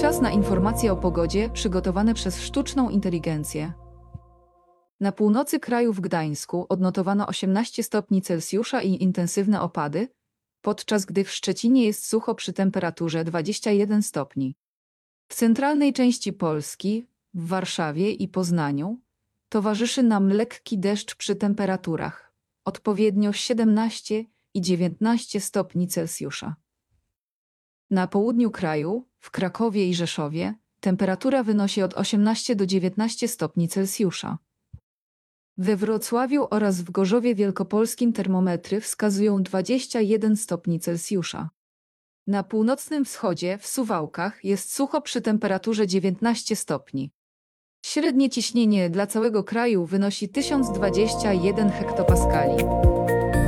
Czas na informacje o pogodzie przygotowane przez sztuczną inteligencję. Na północy kraju w Gdańsku odnotowano 18 stopni Celsjusza i intensywne opady, podczas gdy w Szczecinie jest sucho przy temperaturze 21 stopni. W centralnej części Polski, w Warszawie i Poznaniu, towarzyszy nam lekki deszcz przy temperaturach odpowiednio 17 i 19 stopni Celsjusza. Na południu kraju, w Krakowie i Rzeszowie, temperatura wynosi od 18 do 19 stopni Celsjusza. We Wrocławiu oraz w Gorzowie Wielkopolskim termometry wskazują 21 stopni Celsjusza. Na północnym wschodzie, w Suwałkach, jest sucho przy temperaturze 19 stopni. Średnie ciśnienie dla całego kraju wynosi 1021 hektopaskali.